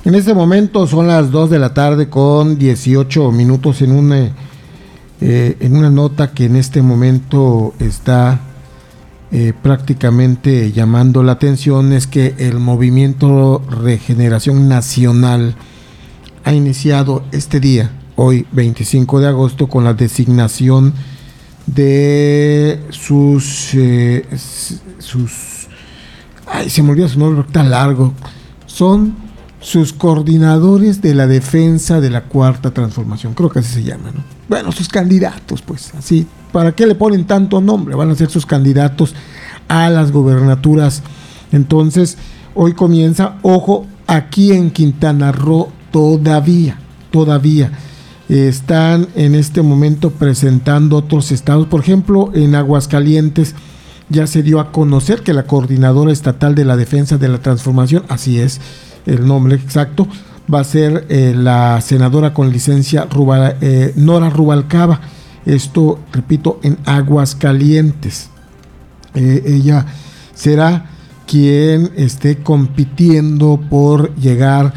En este momento son las 2 de la tarde con 18 minutos en una nota que en este momento está prácticamente llamando la atención. Es que el Movimiento Regeneración Nacional ha iniciado este día, hoy 25 de agosto, con la designación de sus ay, se me olvidó su nombre, está largo. Son sus coordinadores de la defensa de la Cuarta Transformación, creo que así se llama, ¿no? Bueno, sus candidatos, pues, así, ¿para qué le ponen tanto nombre? Van a ser sus candidatos a las gobernaturas. Entonces, hoy comienza, ojo, aquí en Quintana Roo todavía están en este momento presentando otros estados. Por ejemplo, en Aguascalientes ya se dio a conocer que la Coordinadora Estatal de la Defensa de la Transformación, así es el nombre exacto, va a ser la senadora con licencia Nora Rubalcaba. Esto, repito, en Aguascalientes. Ella será quien esté compitiendo por llegar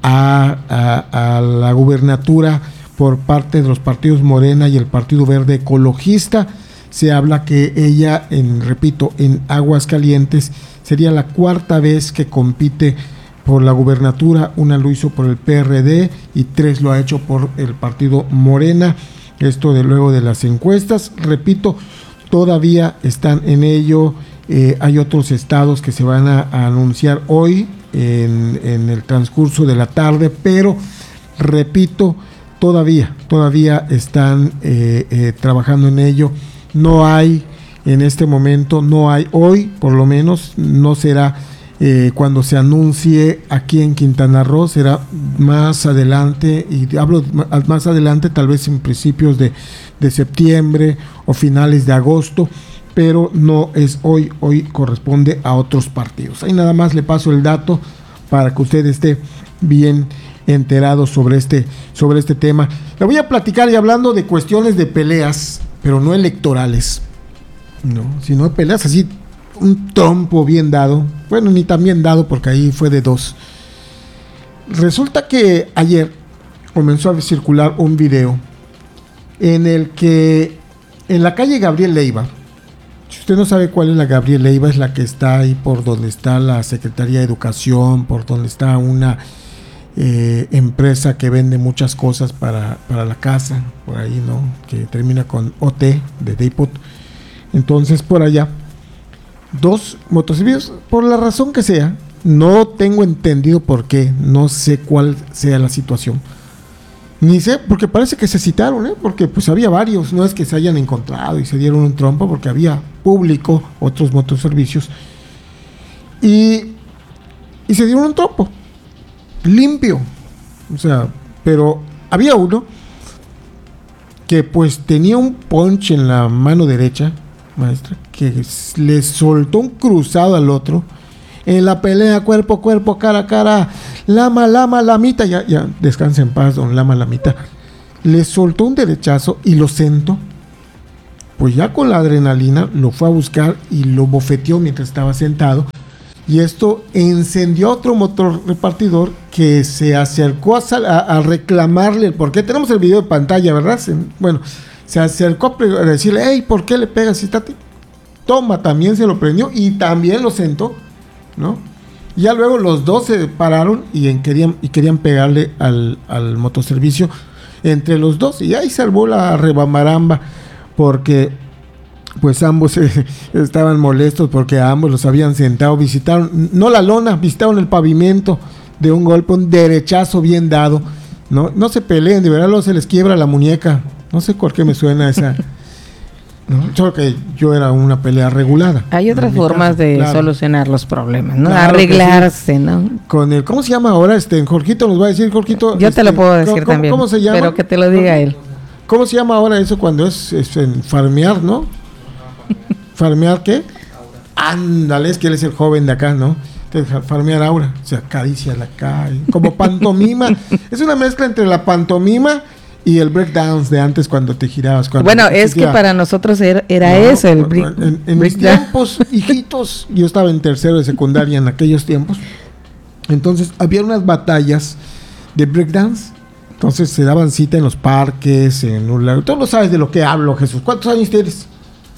a la gubernatura por parte de los partidos Morena y el Partido Verde Ecologista. Se habla que ella, en Aguascalientes, sería la cuarta vez que compite por la gubernatura. Una lo hizo por el PRD y 3 lo ha hecho por el partido Morena. Esto de luego de las encuestas. Repito, todavía están en ello. Hay otros estados que se van a anunciar hoy en el transcurso de la tarde, pero repito, todavía están trabajando en ello. No hay en este momento, no hay hoy, por lo menos, no será cuando se anuncie aquí en Quintana Roo, será más adelante, y hablo más adelante, tal vez en principios de septiembre o finales de agosto, pero no es hoy corresponde a otros partidos. Ahí nada más le paso el dato para que usted esté bien enterado sobre este tema. Le voy a platicar, y hablando de cuestiones de peleas, pero no electorales, no, sino peleas así, un trompo bien dado, bueno, ni tan bien dado porque ahí fue de 2. Resulta que ayer comenzó a circular un video en el que en la calle Gabriel Leiva, si usted no sabe cuál es la Gabriel Leiva, es la que está ahí por donde está la Secretaría de Educación, por donde está una empresa que vende muchas cosas para la casa, por ahí, ¿no? Que termina con OT, de Depot. Entonces, por allá, 2 motociclistas, por la razón que sea, no tengo entendido por qué, no sé cuál sea la situación, ni sé, porque parece que se citaron, porque pues había varios, no es que se hayan encontrado y se dieron un trompo, porque había público, otros motoservicios, y se dieron un trompo limpio, o sea, pero había uno que pues tenía un punch en la mano derecha, maestra, que le soltó un cruzado al otro en la pelea cuerpo a cuerpo, cara a cara. Lamita, ya descansa en paz, don Lamita. Le soltó un derechazo y lo sentó. Pues ya con la adrenalina lo fue a buscar y lo bofeteó mientras estaba sentado. Y esto encendió a otro motorrepartidor que se acercó a reclamarle el porqué. Tenemos el video de pantalla, ¿verdad? Bueno, se acercó a decirle, hey, ¿por qué le pegas? Toma, también se lo prendió y también lo sentó, ¿no? Y ya luego los dos se pararon y querían pegarle al motoservicio entre los dos. Y ahí salvó la rebamaramba, porque pues ambos estaban molestos porque a ambos los habían sentado. Visitaron, no la lona, visitaron el pavimento de un golpe, un derechazo bien dado. No se peleen, de verdad, luego se les quiebra la muñeca. No sé por qué me suena esa. ¿No? Solo que yo era una pelea regulada. Hay otras formas caso, de solucionar los problemas, ¿no? Claro, arreglarse, sí. ¿no? Con el, ¿cómo se llama ahora? Jorgito nos va a decir, Jorgito. Yo te lo puedo decir también. ¿Cómo se llama? Pero que te lo diga él. ¿Cómo se llama ahora eso cuando es en farmear, no? ¿Farmear qué? Ándale, es que él es el joven de acá, ¿no? Entonces, farmear aura, o sea, acaricia la calle, como pantomima. Es una mezcla entre la pantomima y el breakdance de antes cuando te girabas. Bueno, es que para nosotros era eso, el en mis tiempos, hijitos, yo estaba en tercero de secundaria en aquellos tiempos. Entonces, había unas batallas de breakdance. Entonces se daban cita en los parques, en un lago. Tú no sabes de lo que hablo, Jesús. ¿Cuántos años tienes?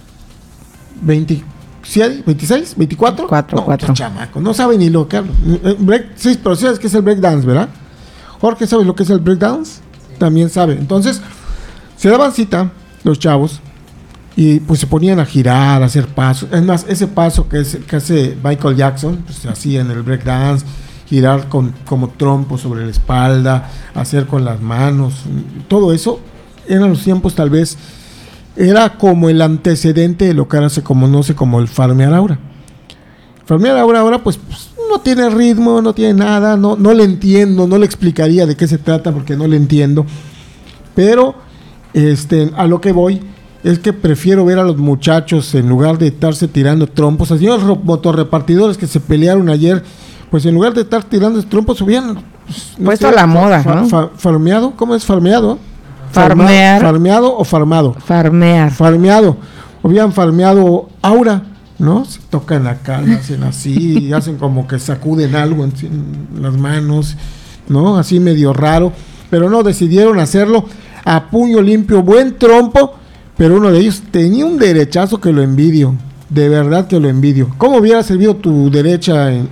26, 24. 4. Chamaco, no sabe ni lo que hablo. Sí, pero sabes qué es el breakdance, ¿verdad? Jorge, ¿sabes lo que es el breakdance? Sí. También sabe. Entonces, se daban cita los chavos y pues se ponían a girar, a hacer pasos. Es más, ese paso que hace Michael Jackson, pues se hacía en el breakdance, girar como trompo sobre la espalda, hacer con las manos, todo eso eran los tiempos, tal vez era como el antecedente de lo que ahora se conoce como el farmear aura. Farmear aura ahora pues no tiene ritmo, no tiene nada, no le entiendo, no le explicaría de qué se trata porque no le entiendo, pero a lo que voy es que prefiero ver a los muchachos, en lugar de estarse tirando trompos, así los motorrepartidores que se pelearon ayer, pues en lugar de estar tirando trompos, subían puesto a la moda, ¿no? Farmeado, ¿cómo es farmeado? Farmear. ¿Farmeado o farmado? Farmeado. Habían farmeado aura, ¿no? Se tocan acá, hacen así, hacen como que sacuden algo en las manos, ¿no? Así medio raro, pero no, decidieron hacerlo a puño limpio, buen trompo, pero uno de ellos tenía un derechazo que lo envidio. De verdad que lo envidio. ¿Cómo hubiera servido tu derecha en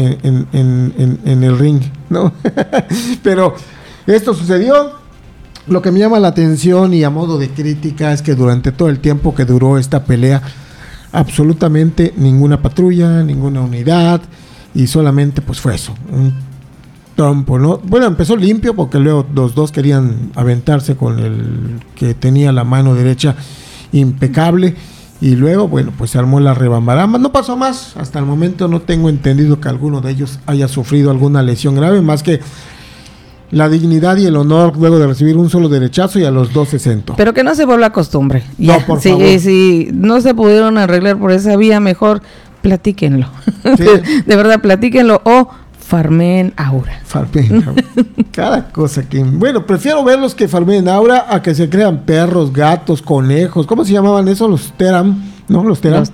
el ring? ¿No? Pero esto sucedió. Lo que me llama la atención y a modo de crítica es que durante todo el tiempo que duró esta pelea, absolutamente ninguna patrulla, ninguna unidad, y solamente pues fue eso, un trompo, ¿no? Bueno, empezó limpio porque luego los dos querían aventarse con el que tenía la mano derecha impecable. Y luego, bueno, pues se armó la rebambaramba. No pasó más. Hasta el momento no tengo entendido que alguno de ellos haya sufrido alguna lesión grave, más que la dignidad y el honor luego de recibir un solo derechazo y a los dos se sentó. Pero que no se vuelva costumbre. Ya, no, por favor. Si no se pudieron arreglar por esa vía, mejor platíquenlo. Sí. De verdad, platíquenlo o farmeen aura. Farmeen aura. Cada cosa que... Bueno, prefiero verlos que farmeen aura a que se crean perros, gatos, conejos. ¿Cómo se llamaban eso? Los teram, ¿no? Los teram.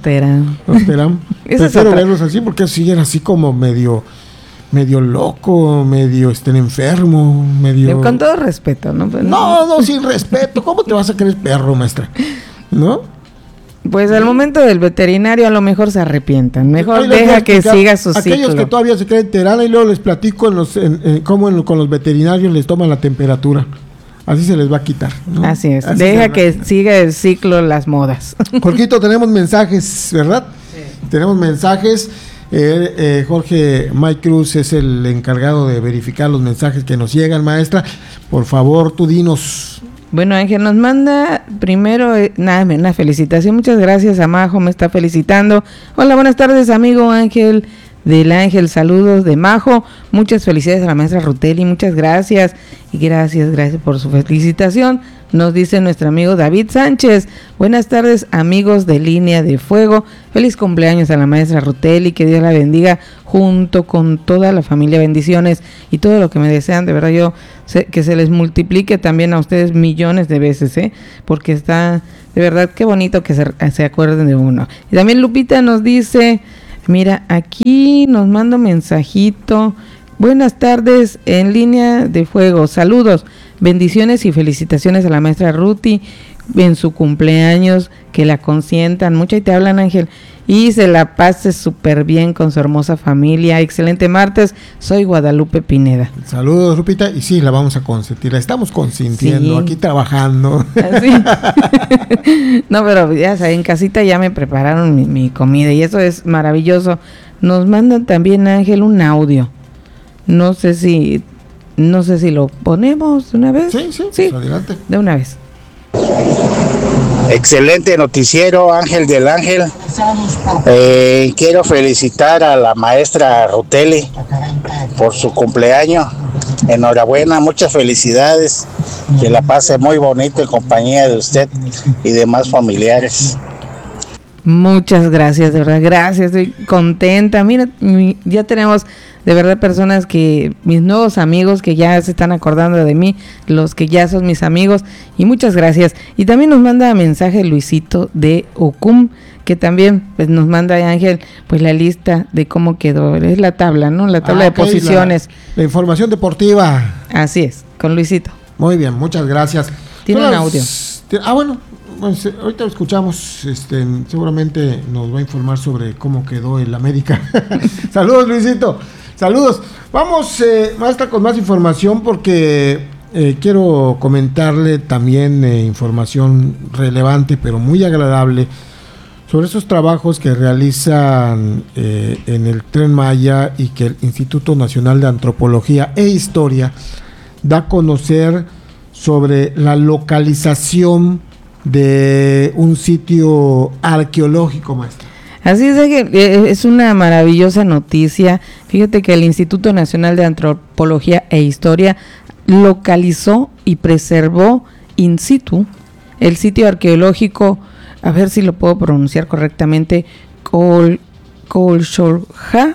Prefiero verlos así porque así era así como medio loco, medio enfermo, medio... Con todo respeto, ¿no? No, sin respeto. ¿Cómo te vas a creer perro, maestra? ¿No? Pues al momento del veterinario a lo mejor se arrepientan. Mejor deja que siga su ciclo. Aquellos que todavía se creen terana y luego les platico cómo con los veterinarios les toman la temperatura. Así se les va a quitar, ¿no? Así es. Deja que siga el ciclo las modas. Jorgito, tenemos mensajes, ¿verdad? Sí. Tenemos mensajes. Jorge Mike Cruz es el encargado de verificar los mensajes que nos llegan, maestra. Por favor, tú dinos. Bueno, Ángel nos manda primero una felicitación. Muchas gracias a Majo, me está felicitando. Hola, buenas tardes, amigo Ángel del Ángel. Saludos de Majo. Muchas felicidades a la maestra Rutelli. Muchas gracias. Y gracias por su felicitación. Nos dice nuestro amigo David Sánchez. Buenas tardes, amigos de Línea de Fuego. Feliz cumpleaños a la maestra Rutelli. Que Dios la bendiga junto con toda la familia. Bendiciones y todo lo que me desean. De verdad, yo sé que se les multiplique también a ustedes millones de veces, porque está, de verdad, qué bonito que se acuerden de uno. Y también Lupita nos dice, mira, aquí nos manda un mensajito. Buenas tardes en Línea de Fuego. Saludos, bendiciones y felicitaciones a la maestra Ruti en su cumpleaños, que la consientan mucho y te hablan, Ángel, y se la pase súper bien con su hermosa familia. Excelente martes, soy Guadalupe Pineda. Saludos, Lupita, y sí, la vamos a consentir, la estamos consintiendo, sí. Aquí trabajando. No, pero ya sabes, en casita ya me prepararon mi comida y eso es maravilloso. Nos mandan también, Ángel, un audio. No sé si lo ponemos de una vez. Sí, pues adelante. De una vez. Excelente noticiero, Ángel del Ángel. Quiero felicitar a la maestra Rutelli por su cumpleaños. Enhorabuena, muchas felicidades. Que la pase muy bonito en compañía de usted y demás familiares. Muchas gracias, de verdad, gracias, estoy contenta. Mira, ya tenemos de verdad personas mis nuevos amigos que ya se están acordando de mí, los que ya son mis amigos, y muchas gracias. Y también nos manda mensaje Luisito de Ucum, que también pues nos manda Ángel pues la lista de cómo quedó, es la tabla, ¿no? La tabla de posiciones. La información deportiva. Así es, con Luisito. Muy bien, muchas gracias. Tiene un audio. Bueno, pues, ahorita lo escuchamos, seguramente nos va a informar sobre cómo quedó el América. Saludos, Luisito. Saludos. Vamos, maestra, con más información porque quiero comentarle también información relevante, pero muy agradable, sobre esos trabajos que realizan en el Tren Maya y que el Instituto Nacional de Antropología e Historia da a conocer sobre la localización de un sitio arqueológico, maestra. Así es, que es una maravillosa noticia. Fíjate que el Instituto Nacional de Antropología e Historia localizó y preservó in situ el sitio arqueológico, a ver si lo puedo pronunciar correctamente, Colxorja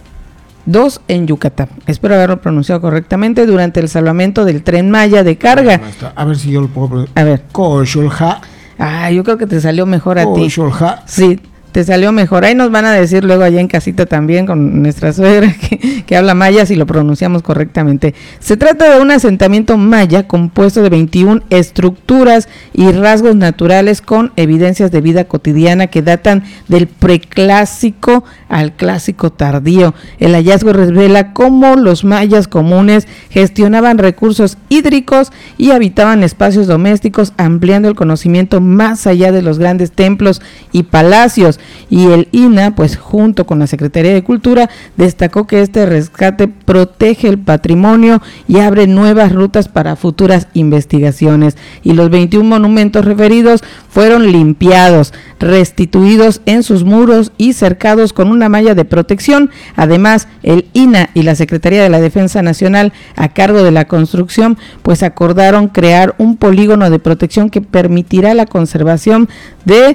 2 en Yucatán. Espero haberlo pronunciado correctamente, durante el salvamento del Tren Maya de carga. A ver si yo lo puedo pronunciar. A ver. Colxorja. Yo creo que te salió mejor a ti. Colxorja. Sí, te salió mejor. Ahí nos van a decir luego allá en casita también con nuestra suegra que habla maya si lo pronunciamos correctamente. Se trata de un asentamiento maya compuesto de 21 estructuras y rasgos naturales con evidencias de vida cotidiana que datan del preclásico al clásico tardío. El hallazgo revela cómo los mayas comunes gestionaban recursos hídricos y habitaban espacios domésticos, ampliando el conocimiento más allá de los grandes templos y palacios. Y el INA, pues junto con la Secretaría de Cultura, destacó que este rescate protege el patrimonio y abre nuevas rutas para futuras investigaciones. Y los 21 monumentos referidos fueron limpiados, restituidos en sus muros y cercados con una malla de protección. Además, el INA y la Secretaría de la Defensa Nacional, a cargo de la construcción, pues acordaron crear un polígono de protección que permitirá la conservación de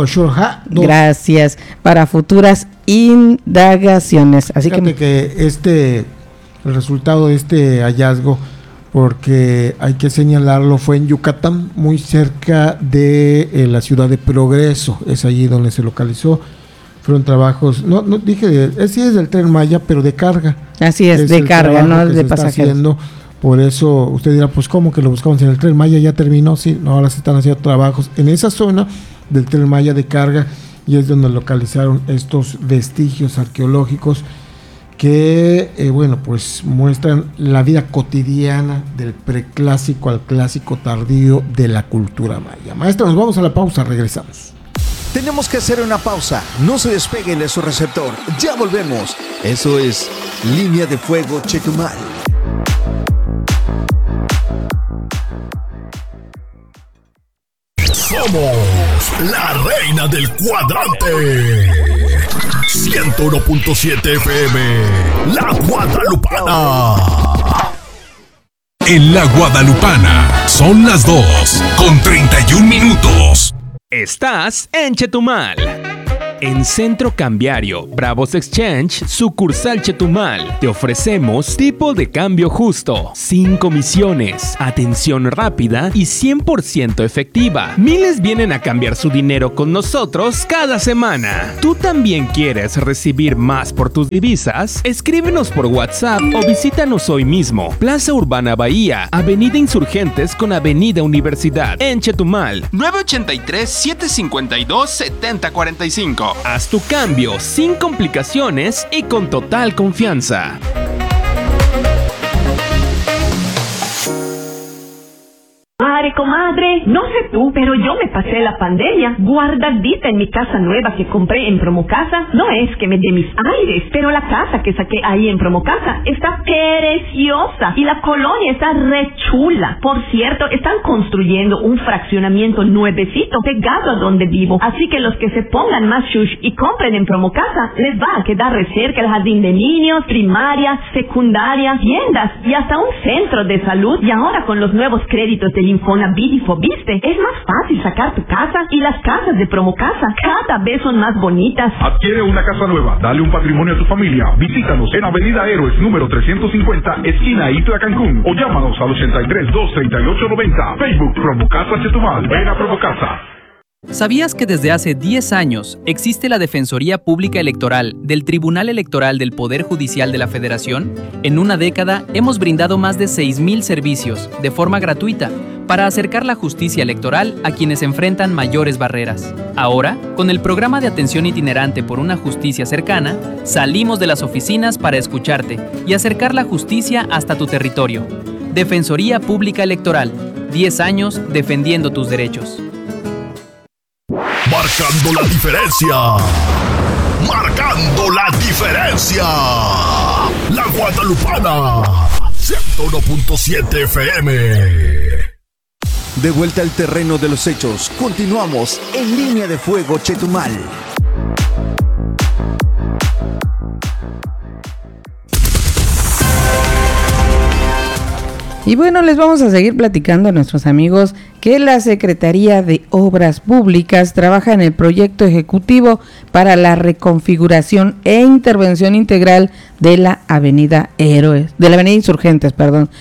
gracias para futuras indagaciones. Así fíjate que el resultado de este hallazgo, porque hay que señalarlo, fue en Yucatán, muy cerca de la ciudad de Progreso, es allí donde se localizó. Fueron trabajos, sí es del Tren Maya, pero de carga. Así es de carga, no de pasajeros. Por eso usted dirá, pues ¿cómo que lo buscamos en el Tren Maya? Ya terminó, sí, no, ahora se están haciendo trabajos en esa zona del Tren Maya de carga, y es donde localizaron estos vestigios arqueológicos que, pues muestran la vida cotidiana del preclásico al clásico tardío de la cultura maya. Maestra, nos vamos a la pausa, regresamos. Tenemos que hacer una pausa, no se despeguen de su receptor, ya volvemos. Eso es Línea de Fuego Chetumal. Somos la reina del cuadrante. 101.7 FM, La Guadalupana. En La Guadalupana son las 2:31. Estás en Chetumal. En Centro Cambiario Bravos Exchange, sucursal Chetumal, te ofrecemos tipo de cambio justo, sin comisiones, atención rápida y 100% efectiva. Miles vienen a cambiar su dinero con nosotros cada semana. ¿Tú también quieres recibir más por tus divisas? Escríbenos por WhatsApp o visítanos hoy mismo. Plaza Urbana Bahía, Avenida Insurgentes con Avenida Universidad, en Chetumal, 983-752-7045. Haz tu cambio sin complicaciones y con total confianza. Comadre, no sé tú, pero yo me pasé la pandemia guardadita en mi casa nueva que compré en Promocasa. No es que me dé mis aires, pero la casa que saqué ahí en Promocasa está preciosa y la colonia está re chula. Por cierto, están construyendo un fraccionamiento nuevecito pegado a donde vivo, así que los que se pongan más shush y compren en Promocasa les va a quedar re cerca el jardín de niños, primaria, secundaria, tiendas y hasta un centro de salud. Y ahora con los nuevos créditos del Infonavit y Fobiste, es más fácil sacar tu casa, y las casas de Promocasa cada vez son más bonitas. Adquiere una casa nueva, dale un patrimonio a tu familia. Visítanos en Avenida Héroes número 350, esquina Itla, Cancún, o llámanos al 83-238-90. Facebook Promocasa Chetumal. Ven a Promocasa. ¿Sabías que desde hace 10 años existe la Defensoría Pública Electoral del Tribunal Electoral del Poder Judicial de la Federación? En una década hemos brindado más de 6,000 servicios de forma gratuita para acercar la justicia electoral a quienes enfrentan mayores barreras. Ahora, con el programa de atención itinerante por una justicia cercana, salimos de las oficinas para escucharte y acercar la justicia hasta tu territorio. Defensoría Pública Electoral, 10 años defendiendo tus derechos. Marcando la diferencia. Marcando la diferencia. La Guadalupana. 101.7 FM. De vuelta al terreno de los hechos, continuamos en Línea de Fuego Chetumal. Y bueno, les vamos a seguir platicando a nuestros amigos que la Secretaría de Obras Públicas trabaja en el proyecto ejecutivo para la reconfiguración e intervención integral de la Avenida Insurgentes,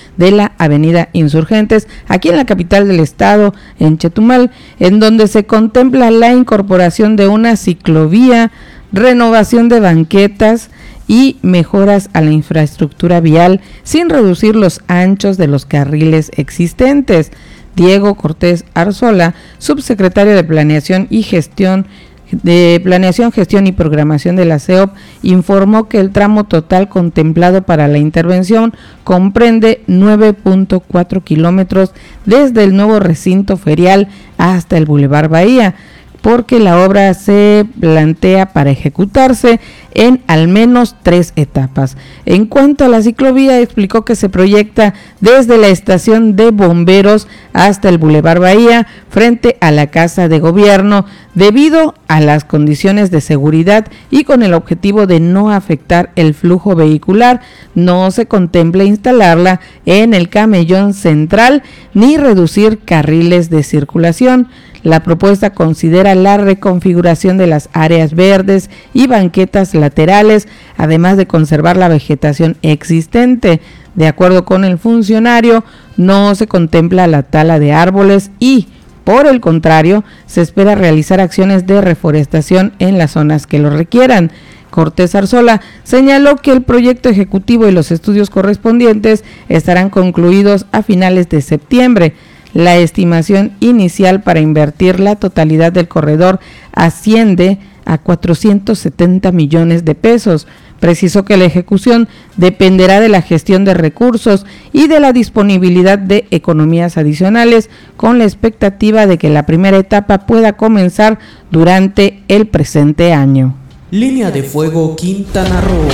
aquí en la capital del estado, en Chetumal, en donde se contempla la incorporación de una ciclovía, renovación de banquetas y mejoras a la infraestructura vial sin reducir los anchos de los carriles existentes. Diego Cortés Arzola, subsecretario de Planeación, Gestión y Programación de la CEOP, informó que el tramo total contemplado para la intervención comprende 9.4 kilómetros desde el nuevo recinto ferial hasta el Boulevard Bahía, porque la obra se plantea para ejecutarse en al menos 3 etapas. En cuanto a la ciclovía, explicó que se proyecta desde la estación de bomberos hasta el Boulevard Bahía, frente a la Casa de Gobierno, debido a las condiciones de seguridad y con el objetivo de no afectar el flujo vehicular. No se contempla instalarla en el camellón central ni reducir carriles de circulación. La propuesta considera la reconfiguración de las áreas verdes y banquetas laterales, además de conservar la vegetación existente. De acuerdo con el funcionario, no se contempla la tala de árboles y, por el contrario, se espera realizar acciones de reforestación en las zonas que lo requieran. Cortés Arzola señaló que el proyecto ejecutivo y los estudios correspondientes estarán concluidos a finales de septiembre. La estimación inicial para invertir la totalidad del corredor asciende a 470 millones de pesos. Precisó que la ejecución dependerá de la gestión de recursos y de la disponibilidad de economías adicionales, con la expectativa de que la primera etapa pueda comenzar durante el presente año. Línea de Fuego Quintana Roo.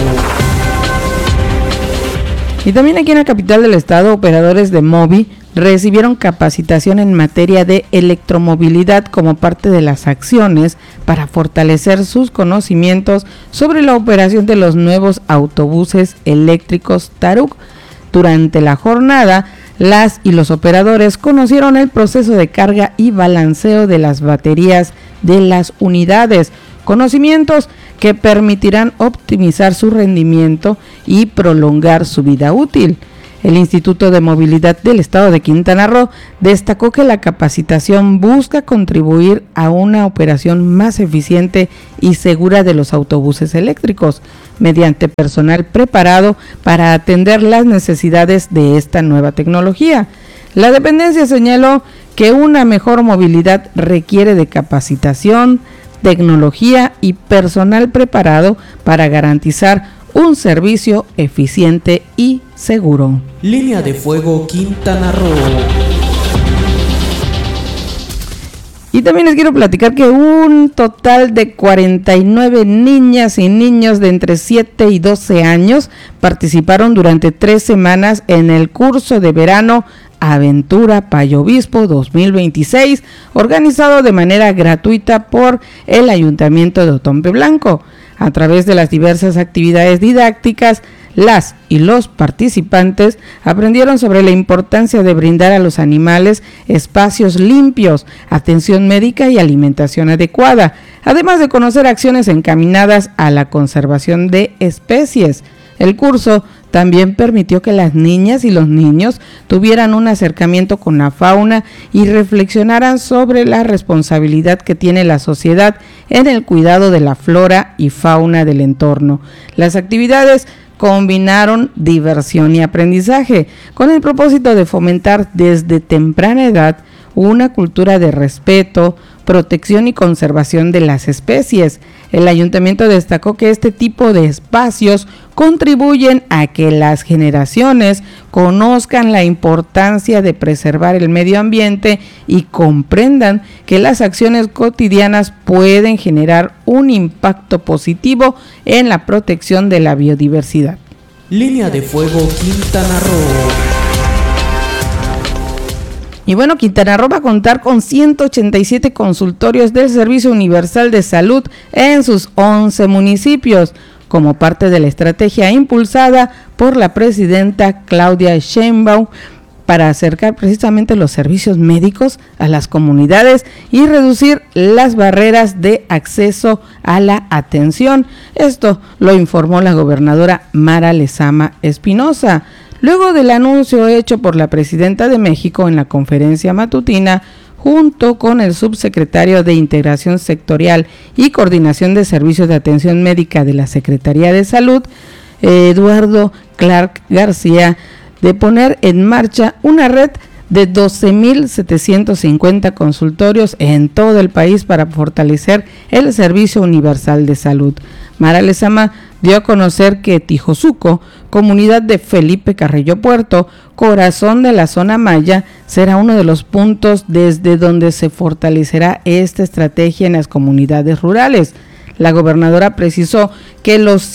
Y también aquí en la capital del estado, operadores de Mobi recibieron capacitación en materia de electromovilidad como parte de las acciones para fortalecer sus conocimientos sobre la operación de los nuevos autobuses eléctricos Taruk. Durante la jornada, las y los operadores conocieron el proceso de carga y balanceo de las baterías de las unidades, conocimientos que permitirán optimizar su rendimiento y prolongar su vida útil. El Instituto de Movilidad del Estado de Quintana Roo destacó que la capacitación busca contribuir a una operación más eficiente y segura de los autobuses eléctricos, mediante personal preparado para atender las necesidades de esta nueva tecnología. La dependencia señaló que una mejor movilidad requiere de capacitación, tecnología y personal preparado para garantizar un servicio eficiente y seguro. Línea de Fuego Quintana Roo. Y también les quiero platicar que un total de 49 niñas y niños de entre 7 y 12 años participaron durante 3 semanas en el curso de verano Aventura Payo Obispo 2026, organizado de manera gratuita por el Ayuntamiento de Otompe Blanco. A través de las diversas actividades didácticas, las y los participantes aprendieron sobre la importancia de brindar a los animales espacios limpios, atención médica y alimentación adecuada, además de conocer acciones encaminadas a la conservación de especies. El curso también permitió que las niñas y los niños tuvieran un acercamiento con la fauna y reflexionaran sobre la responsabilidad que tiene la sociedad en el cuidado de la flora y fauna del entorno. Las actividades combinaron diversión y aprendizaje con el propósito de fomentar desde temprana edad una cultura de respeto, protección y conservación de las especies. El ayuntamiento destacó que este tipo de espacios contribuyen a que las generaciones conozcan la importancia de preservar el medio ambiente y comprendan que las acciones cotidianas pueden generar un impacto positivo en la protección de la biodiversidad. Línea de Fuego Quintana Roo. Y bueno, Quintana Roo va a contar con 187 consultorios del Servicio Universal de Salud en sus 11 municipios, como parte de la estrategia impulsada por la presidenta Claudia Sheinbaum para acercar precisamente los servicios médicos a las comunidades y reducir las barreras de acceso a la atención. Esto lo informó la gobernadora Mara Lezama Espinosa. Luego del anuncio hecho por la presidenta de México en la conferencia matutina, junto con el subsecretario de Integración Sectorial y Coordinación de Servicios de Atención Médica de la Secretaría de Salud, Eduardo Clark García, de poner en marcha una red de 12.750 consultorios en todo el país para fortalecer el Servicio Universal de Salud. Mara Lezama dio a conocer que Tijosuco, comunidad de Felipe Carrillo Puerto, corazón de la zona maya, será uno de los puntos desde donde se fortalecerá esta estrategia en las comunidades rurales. La gobernadora precisó que de los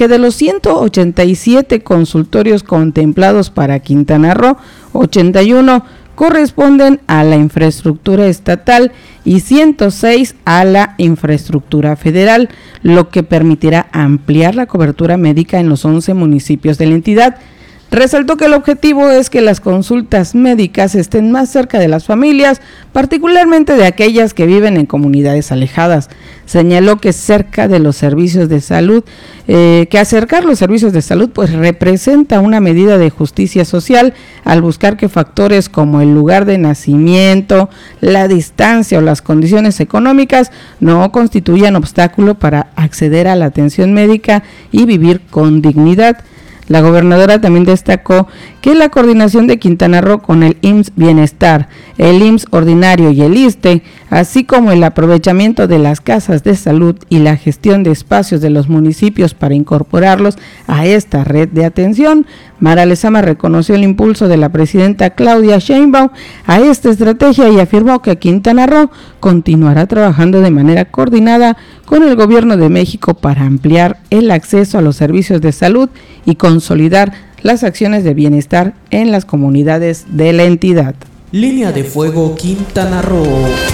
187 consultorios contemplados para Quintana Roo, 81 corresponden a la infraestructura estatal y 106 a la infraestructura federal, lo que permitirá ampliar la cobertura médica en los 11 municipios de la entidad. Resaltó que el objetivo es que las consultas médicas estén más cerca de las familias, particularmente de aquellas que viven en comunidades alejadas. Señaló que cerca de los servicios de salud, que acercar los servicios de salud pues representa una medida de justicia social al buscar que factores como el lugar de nacimiento, la distancia o las condiciones económicas no constituyan obstáculo para acceder a la atención médica y vivir con dignidad. La gobernadora también destacó que la coordinación de Quintana Roo con el IMSS Bienestar, el IMSS Ordinario y el ISSSTE, así como el aprovechamiento de las casas de salud y la gestión de espacios de los municipios para incorporarlos a esta red de atención. Mara Lezama reconoció el impulso de la presidenta Claudia Sheinbaum a esta estrategia y afirmó que Quintana Roo continuará trabajando de manera coordinada con el gobierno de México para ampliar el acceso a los servicios de salud y consolidar las acciones de bienestar en las comunidades de la entidad. Línea de Fuego Quintana Roo.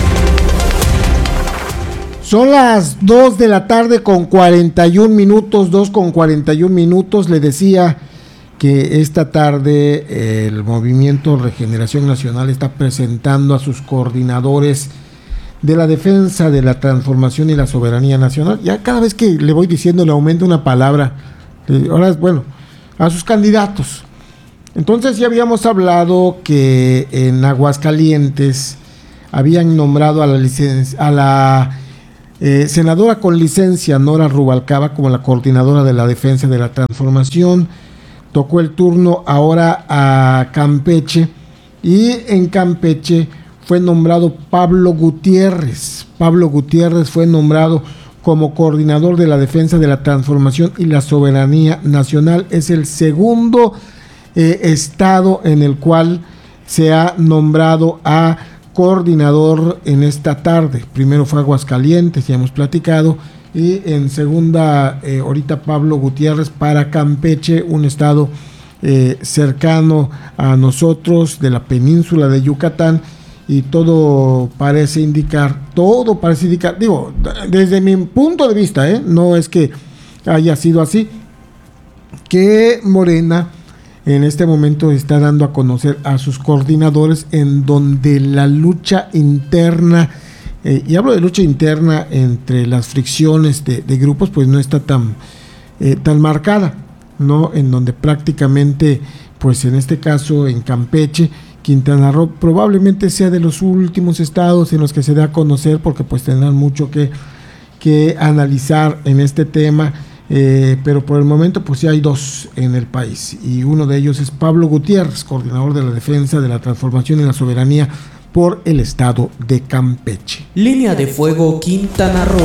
Son las 2 de la tarde con 41 minutos, 2:41 minutos. Le decía que esta tarde el Movimiento Regeneración Nacional está presentando a sus coordinadores de la defensa de la transformación y la soberanía nacional. Ya cada vez que le voy diciendo le aumenta una palabra. Ahora, bueno, a sus candidatos. Entonces ya habíamos hablado que en Aguascalientes habían nombrado a la senadora con licencia Nora Rubalcaba como la coordinadora de la defensa de la transformación. Tocó el turno ahora a Campeche y en Campeche fue nombrado Pablo Gutiérrez. Pablo Gutiérrez fue nombrado como coordinador de la defensa de la transformación y la soberanía nacional. Es el segundo estado en el cual se ha nombrado a coordinador en esta tarde. Primero fue Aguascalientes, ya hemos platicado, y en segunda ahorita Pablo Gutiérrez para Campeche, un estado cercano a nosotros de la península de Yucatán, y todo parece indicar, digo, desde mi punto de vista, no es que haya sido así, que Morena en este momento está dando a conocer a sus coordinadores, en donde la lucha interna, y hablo de lucha interna entre las fricciones de grupos, pues no está tan marcada. ¿no? En donde prácticamente, pues en este caso en Campeche, Quintana Roo probablemente sea de los últimos estados en los que se da a conocer, porque pues tendrán mucho que analizar en este tema, pero por el momento pues ya hay 2 en el país, y uno de ellos es Pablo Gutiérrez, coordinador de la defensa de la transformación y la soberanía por el estado de Campeche. Línea de fuego Quintana Roo.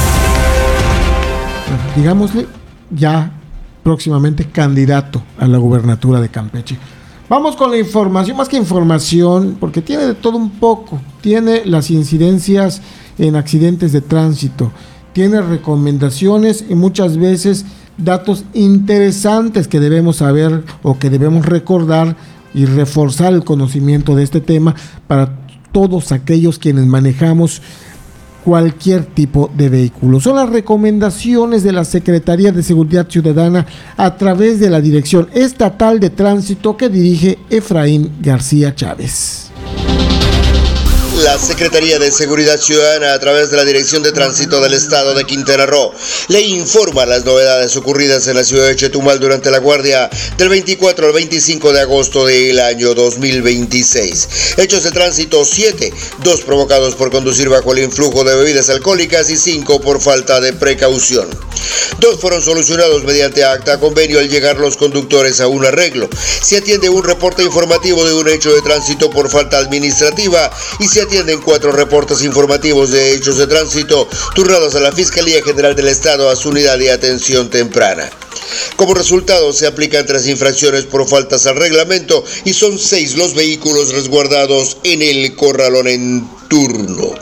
Digámosle, ya próximamente candidato a la gubernatura de Campeche. Vamos con la información, más que información, porque tiene de todo un poco. Tiene las incidencias en accidentes de tránsito, tiene recomendaciones y muchas veces datos interesantes que debemos saber o que debemos recordar y reforzar el conocimiento de este tema para todos aquellos quienes manejamos cualquier tipo de vehículo. Son las recomendaciones de la Secretaría de Seguridad Ciudadana a través de la Dirección Estatal de Tránsito que dirige Efraín García Chávez. La Secretaría de Seguridad Ciudadana, a través de la Dirección de Tránsito del Estado de Quintana Roo, le informa las novedades ocurridas en la ciudad de Chetumal durante la guardia del 24 al 25 de agosto del año 2026. Hechos de tránsito 7, 2 provocados por conducir bajo el influjo de bebidas alcohólicas y 5 por falta de precaución. 2 fueron solucionados mediante acta convenio al llegar los conductores a un arreglo. Se atiende un reporte informativo de un hecho de tránsito por falta administrativa y se atienden 4 reportes informativos de hechos de tránsito turnados a la Fiscalía General del Estado a su unidad de atención temprana. Como resultado, se aplican 3 infracciones por faltas al reglamento y son 6 los vehículos resguardados en el corralón en turno.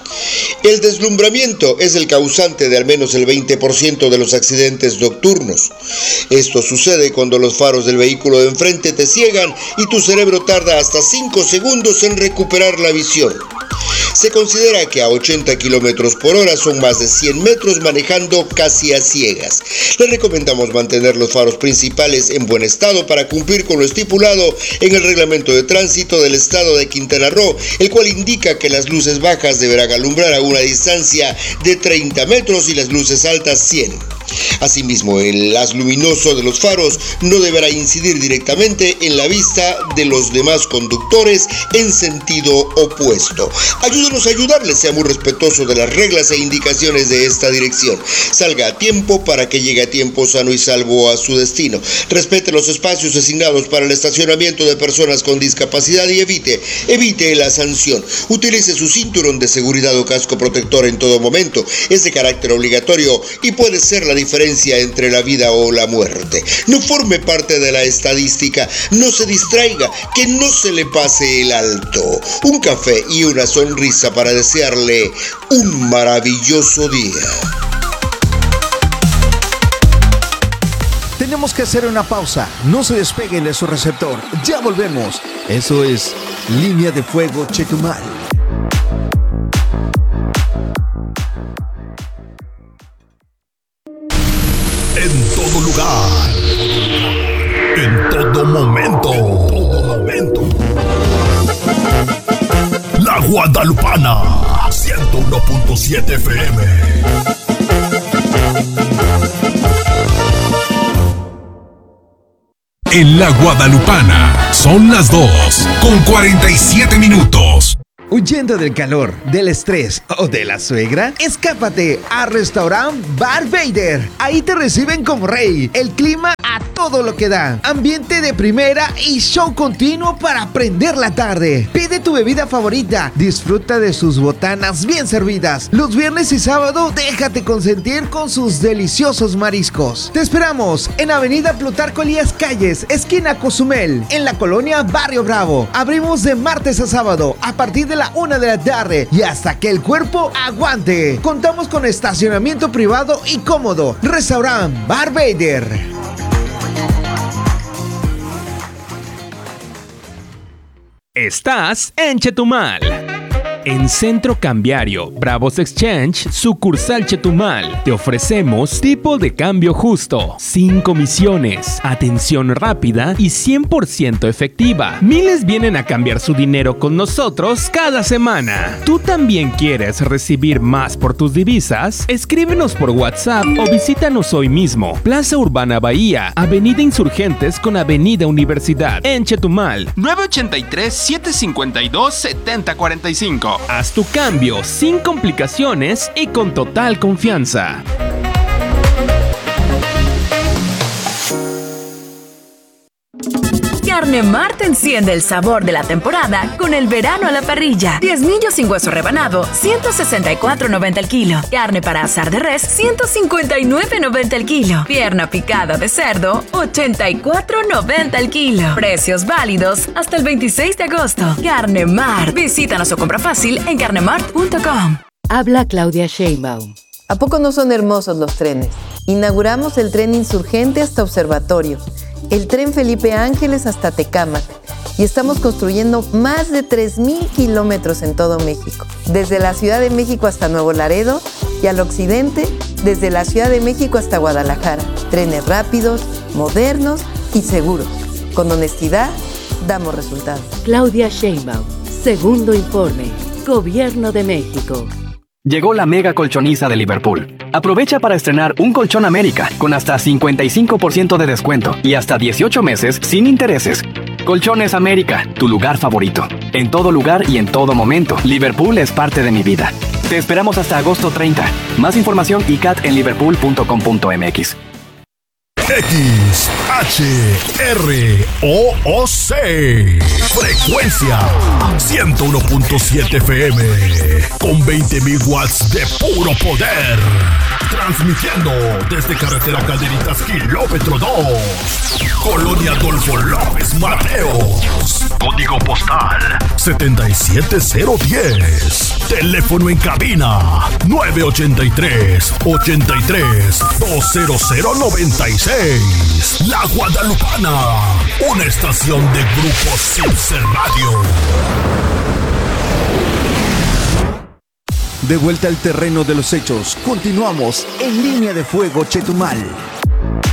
El deslumbramiento es el causante de al menos el 20% de los accidentes nocturnos. Esto sucede cuando los faros del vehículo de enfrente te ciegan y tu cerebro tarda hasta 5 segundos en recuperar la visión. Se considera que a 80 kilómetros por hora son más de 100 metros manejando casi a ciegas. Les recomendamos mantener los faros principales en buen estado para cumplir con lo estipulado en el reglamento de tránsito del estado de Quintana Roo, el cual indica que las luces bajas deberán alumbrar a una distancia de 30 metros y las luces altas 100. Asimismo, el haz luminoso de los faros no deberá incidir directamente en la vista de los demás conductores en sentido opuesto. Ayúdenos a ayudarles, sea muy respetuoso de las reglas e indicaciones de esta dirección. Salga a tiempo para que llegue a tiempo sano y salvo a su destino. Respete los espacios asignados para el estacionamiento de personas con discapacidad y evite la sanción. Utilice su cinturón de seguridad o casco protector en todo momento. Es de carácter obligatorio y puede ser la diferencia entre la vida o la muerte. No forme parte de la estadística, no se distraiga, que no se le pase el alto. Un café y una sonrisa para desearle un maravilloso día. Tenemos que hacer una pausa, no se despeguen de su receptor, ya volvemos. Eso es Línea de Fuego Chetumal. En todo lugar, en todo momento, La Guadalupana, 101.7 FM. En La Guadalupana, son las 2:47. Huyendo del calor, del estrés o de la suegra, escápate a Restaurant Bar Vader. Ahí te reciben como rey. El clima a todo lo que da. Ambiente de primera y show continuo para prender la tarde. Pide tu bebida favorita. Disfruta de sus botanas bien servidas. Los viernes y sábado, déjate consentir con sus deliciosos mariscos. Te esperamos en Avenida Plutarco Elías Calles, esquina Cozumel, en la colonia Barrio Bravo. Abrimos de martes a sábado a partir de la 1 de la tarde y hasta que el cuerpo aguante. Contamos con estacionamiento privado y cómodo. Restaurant Bar Vader. Estás en Chetumal. En Centro Cambiario Bravos Exchange, sucursal Chetumal, te ofrecemos tipo de cambio justo, sin comisiones, atención rápida y 100% efectiva. Miles vienen a cambiar su dinero con nosotros cada semana. ¿Tú también quieres recibir más por tus divisas? Escríbenos por WhatsApp o visítanos hoy mismo. Plaza Urbana Bahía, Avenida Insurgentes con Avenida Universidad, en Chetumal, 983-752-7045. Haz tu cambio sin complicaciones y con total confianza. Carne Mart enciende el sabor de la temporada con el verano a la parrilla. 10 millos sin hueso rebanado, $164.90 el kilo. Carne para asar de res, $159.90 el kilo. Pierna picada de cerdo, $84.90 el kilo. Precios válidos hasta el 26 de agosto. Carne Mart. Visítanos o compra fácil en carnemart.com. Habla Claudia Sheinbaum. ¿A poco no son hermosos los trenes? Inauguramos el tren Insurgente hasta Observatorio, el tren Felipe Ángeles hasta Tecámac y estamos construyendo más de 3,000 kilómetros en todo México, desde la Ciudad de México hasta Nuevo Laredo y al occidente, desde la Ciudad de México hasta Guadalajara. Trenes rápidos, modernos y seguros. Con honestidad, damos resultados. Claudia Sheinbaum, segundo informe, Gobierno de México. Llegó la mega colchoniza de Liverpool. Aprovecha para estrenar un colchón América con hasta 55% de descuento y hasta 18 meses sin intereses. Colchones América, tu lugar favorito. En todo lugar y en todo momento, Liverpool es parte de mi vida. Te esperamos hasta agosto 30. Más información ICAT en liverpool.com.mx. XHROOC Frecuencia 101.7 FM con 20,000 watts de puro poder. Transmitiendo desde carretera Calderitas kilómetro 2, Colonia Adolfo López Mateos. Código postal 77010. Teléfono en cabina 983-83-20096. La Guadalupana, una estación de Grupo Circe Radio. De vuelta al terreno de los hechos, continuamos en Línea de Fuego Chetumal.